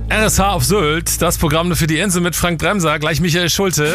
RSH auf Sylt, das Programm nur für die Insel mit Frank Bremser, gleich Michael Schulte.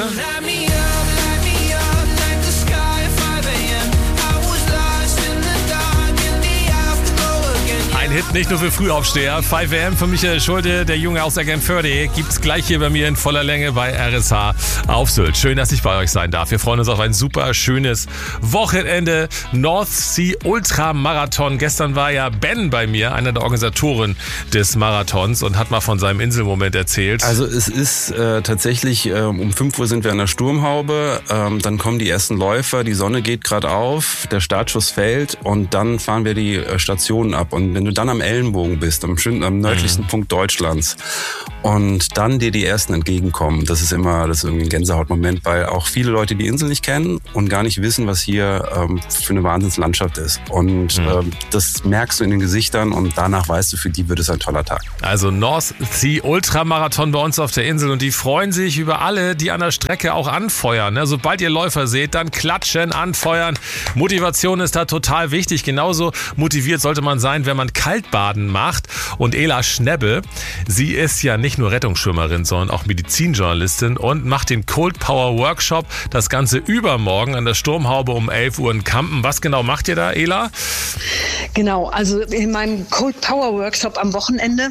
Ein Hit nicht nur für Frühaufsteher. 5 AM von Michael Schulte, der Junge aus Eckernförde, gibt's gleich hier bei mir in voller Länge bei RSH auf Sylt. Schön, dass ich bei euch sein darf. Wir freuen uns auf ein super schönes Wochenende. North Sea Ultramarathon. Gestern war ja Ben bei mir, einer der Organisatoren des Marathons, und hat mal von seinem Inselmoment erzählt. Also es ist tatsächlich, um 5 Uhr sind wir an der Sturmhaube, dann kommen die ersten Läufer, die Sonne geht gerade auf, der Startschuss fällt und dann fahren wir die Stationen ab. Und wenn du dann am Ellenbogen bist, am nördlichsten Punkt Deutschlands, und dann dir die Ersten entgegenkommen, das ist irgendwie ein Gänsehautmoment, weil auch viele Leute die Insel nicht kennen und gar nicht wissen, was hier für eine Wahnsinnslandschaft ist. Und das merkst du in den Gesichtern und danach weißt du, für die wird es ein toller Tag. Also North Sea Ultramarathon bei uns auf der Insel, und die freuen sich über alle, die an der Strecke auch anfeuern. Sobald ihr Läufer seht, dann klatschen, anfeuern. Motivation ist da total wichtig. Genauso motiviert sollte man sein, wenn man Kaltbaden macht. Und Ela Schnebbe, sie ist ja nicht nur Rettungsschwimmerin, sondern auch Medizinjournalistin und macht den Cold Power Workshop. Das Ganze übermorgen an der Sturmhaube um 11 Uhr in Kampen. Was genau macht ihr da, Ela? Genau, also in meinem Cold Power Workshop am Wochenende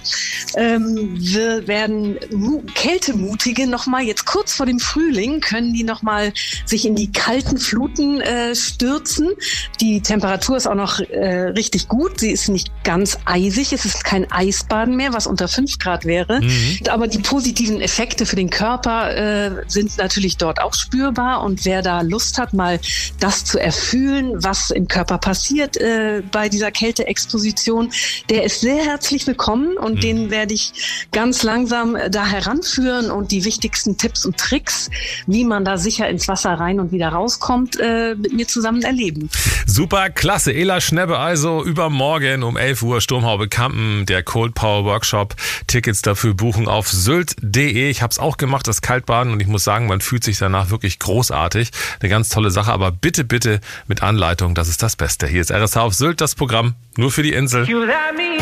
werden Kältemutige nochmal, jetzt kurz vor dem Frühling, können die nochmal sich in die kalten Fluten stürzen. Die Temperatur ist auch noch richtig gut. Sie ist nicht ganz eisig. Es ist kein Eisbaden mehr, was unter 5 Grad wäre. Aber die positiven Effekte für den Körper sind natürlich dort auch spürbar. Und wer da Lust hat, mal das zu erfühlen, was im Körper passiert bei dieser Kälteexposition, der ist sehr herzlich willkommen, und den werde ich ganz langsam da heranführen und die wichtigsten Tipps und Tricks, wie man da sicher ins Wasser rein und wieder rauskommt, mit mir zusammen erleben. Super, klasse. Ela Schnebbe also übermorgen um 11 Uhr Sturmhaube Kampen, der Cold Power Workshop. Tickets dafür buchen auf sylt.de. Ich habe es auch gemacht, das Kaltbaden, und ich muss sagen, man fühlt sich danach wirklich großartig. Eine ganz tolle Sache, aber bitte, bitte mit Anleitung, das ist das Beste. Hier ist RSH auf Sylt, das Programm nur für die Insel.